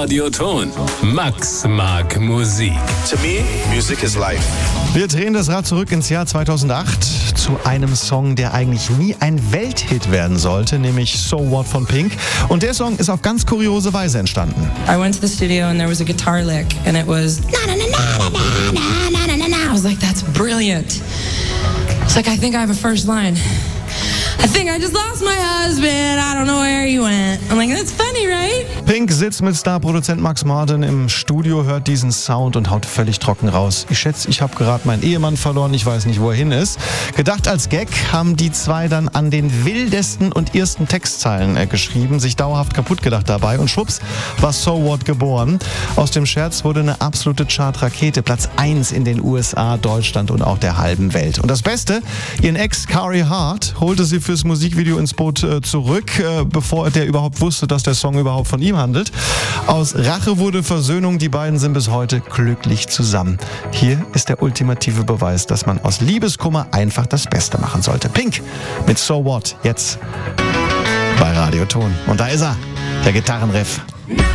Radioton. Max mag Musik. To me, music is life. Wir drehen das Rad zurück ins Jahr 2008 zu einem Song, der eigentlich nie ein Welthit werden sollte, nämlich So What von Pink. Und der Song ist auf ganz kuriose Weise entstanden. I went to the studio and there was a guitar lick and it was na na na na na na na na na. I was like, that's brilliant. It's like, I think I have a first line. I think I just lost my husband. I don't know where he went. I'm like, that's funny, right? Pink sitzt mit Starproduzent Max Martin im Studio, hört diesen Sound und haut völlig trocken raus. Ich schätze, ich habe gerade meinen Ehemann verloren, ich weiß nicht, wo er hin ist. Gedacht als Gag haben die zwei dann an den wildesten und ersten Textzeilen geschrieben, sich dauerhaft kaputt gedacht dabei und schwupps war So What geboren. Aus dem Scherz wurde eine absolute Chartrakete, Platz 1 in den USA, Deutschland und auch der halben Welt. Und das Beste, ihren Ex Carey Hart holte sie fürs Musikvideo ins Boot zurück, bevor der überhaupt wusste, dass der Song überhaupt von ihm handelt. Aus Rache wurde Versöhnung, die beiden sind bis heute glücklich zusammen. Hier ist der ultimative Beweis, dass man aus Liebeskummer einfach das Beste machen sollte. Pink mit So What, jetzt bei Radioton. Und da ist er, der Gitarrenriff.